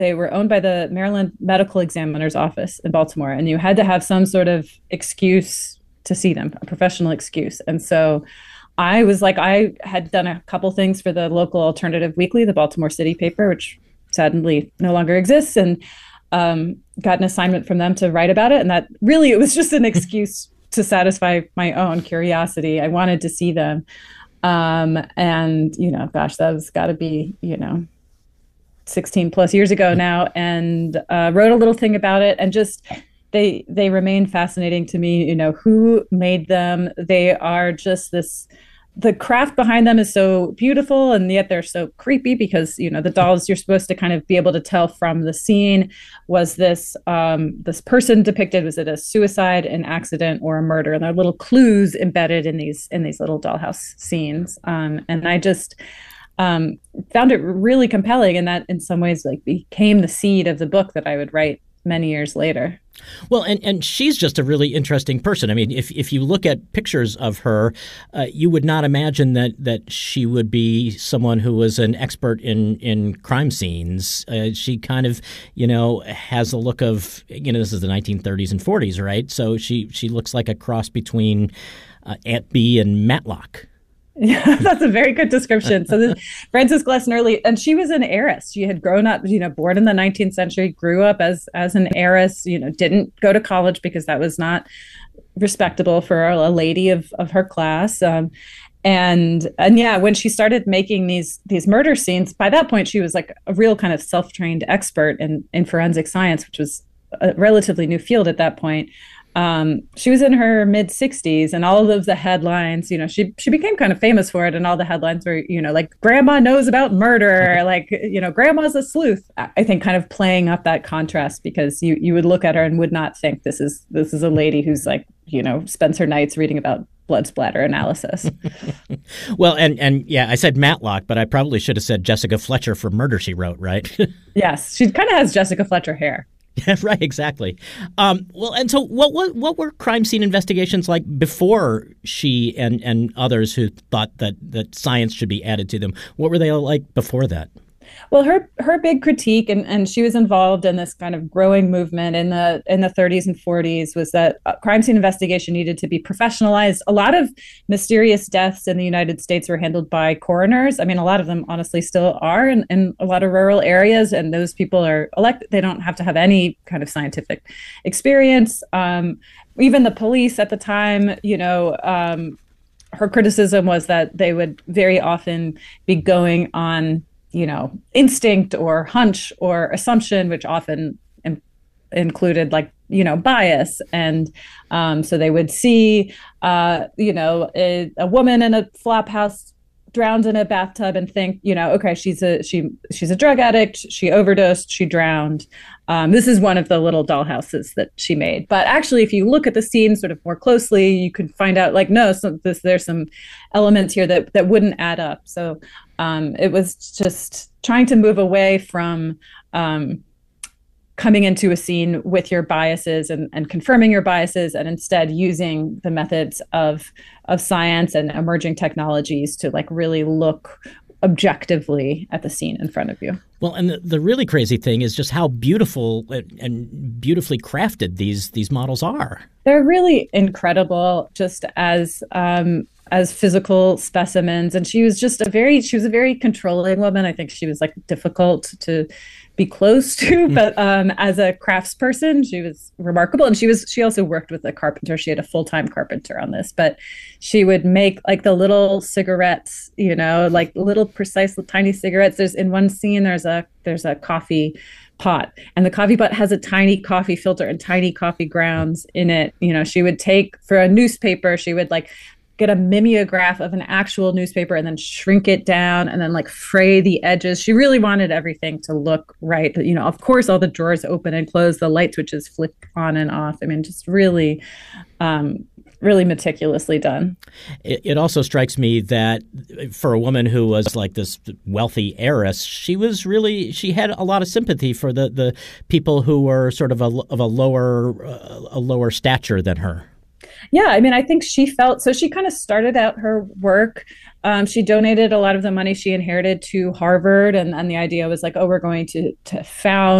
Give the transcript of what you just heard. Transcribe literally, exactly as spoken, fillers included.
They were owned by the Maryland Medical Examiner's Office in Baltimore, and you had to have some sort of excuse to see them, a professional excuse. And so I was like, I had done a couple things for the local alternative weekly, the Baltimore City paper, which sadly no longer exists, and um, got an assignment from them to write about it. And that really, it was just an excuse to satisfy my own curiosity. I wanted to see them. Um, and, you know, gosh, that was got to be, you know, sixteen plus years ago now, and uh, wrote a little thing about it. And just they they remain fascinating to me. You know, who made them? They are just this. The craft behind them is so beautiful, and yet they're so creepy because, you know, the dolls, you're supposed to kind of be able to tell from the scene, was this um, this person depicted, was it a suicide, an accident, or a murder? And there are little clues embedded in these in these little dollhouse scenes. Um, and I just um, found it really compelling, and that in some ways like became the seed of the book that I would write many years later. Well, and, and she's just a really interesting person. I mean, if if you look at pictures of her, uh, you would not imagine that that she would be someone who was an expert in, in crime scenes. Uh, she kind of, you know, has a look of, you know, this is the nineteen thirties and forties, right? So she, she looks like a cross between uh, Aunt Bee and Matlock. Yeah, that's a very good description. So this, Frances Glessner Lee, and she was an heiress. She had grown up, you know, born in the nineteenth century, grew up as as an heiress, you know, didn't go to college because that was not respectable for a lady of, of her class. Um, and and yeah, when she started making these these murder scenes, by that point, she was like a real kind of self-trained expert in, in forensic science, which was a relatively new field at that point. Um, she was in her mid sixties, and all of the headlines, you know, she she became kind of famous for it. And all the headlines were, you know, like grandma knows about murder, like, you know, grandma's a sleuth. I think kind of playing up that contrast, because you you would look at her and would not think this is this is a lady who's like, you know, spends her nights reading about blood splatter analysis. Well, and and yeah, I said Matlock, but I probably should have said Jessica Fletcher for Murder, She Wrote, right? Yes, she kind of has Jessica Fletcher hair. Yeah, right, exactly. Um, well, and so what, what what were crime scene investigations like before she and, and others who thought that, that science should be added to them? What were they like before that? Well, her her big critique, and, and she was involved in this kind of growing movement in the in the thirties and forties, was that uh, crime scene investigation needed to be professionalized. A lot of mysterious deaths in the United States were handled by coroners. I mean, a lot of them honestly still are in, in a lot of rural areas, and those people are elected. They don't have to have any kind of scientific experience. Um, even the police at the time, you know, um, her criticism was that they would very often be going on, you know, instinct or hunch or assumption, which often in, included like, you know, bias. And um, so they would see, uh, you know, a, a woman in a flop house drowned in a bathtub and think, you know, okay, she's a she she's a drug addict. She overdosed. She drowned. Um, this is one of the little dollhouses that she made. But actually, if you look at the scene sort of more closely, you can find out like, no, so this, there's some elements here that that wouldn't add up. So um, it was just trying to move away from um, coming into a scene with your biases and, and confirming your biases, and instead using the methods of of science and emerging technologies to like really look objectively at the scene in front of you. Well, and the, the really crazy thing is just how beautiful and, and beautifully crafted these these models are. They're really incredible, just as um, as physical specimens. And she was just a very she was a very controlling woman. I think she was like difficult to be close to, but um, as a craftsperson, she was remarkable. And she was she also worked with a carpenter. She had a full-time carpenter on this, but she would make like the little cigarettes, you know, like little precise tiny cigarettes. There's in one scene, there's a there's a coffee pot, and the coffee pot has a tiny coffee filter and tiny coffee grounds in it. You know, she would take for a newspaper, she would like get a mimeograph of an actual newspaper and then shrink it down and then like fray the edges. She really wanted everything to look right. You know, of course, all the drawers open and close, the light switches flip on and off. I mean, just really, um, really meticulously done. It, it also strikes me that for a woman who was like this wealthy heiress, she was really, she had a lot of sympathy for the, the people who were sort of a, of a lower, uh, a lower stature than her. Yeah, I mean, I think she felt so. She kind of started out her work. Um, she donated a lot of the money she inherited to Harvard, and, and the idea was like, oh, we're going to to found